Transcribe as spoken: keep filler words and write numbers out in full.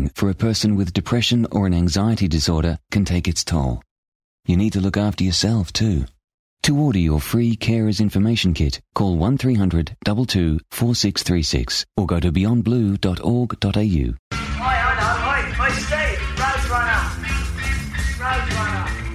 caring for a person with depression or an anxiety disorder can take its toll. You need to look after yourself too. To order your free Carers Information Kit, call one three hundred two two four six three six or go to beyond blue dot org dot a u. Hi, I know. Hi, hi, Steve. Roadrunner. Roadrunner.